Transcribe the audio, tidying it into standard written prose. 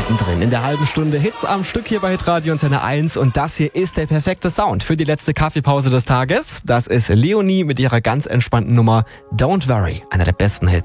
Mittendrin in der halben Stunde Hits am Stück hier bei Hitradio Antenne 1 und das hier ist der perfekte Sound für die letzte Kaffeepause des Tages. Das ist Leonie mit ihrer ganz entspannten Nummer Don't Worry, einer der besten Hits.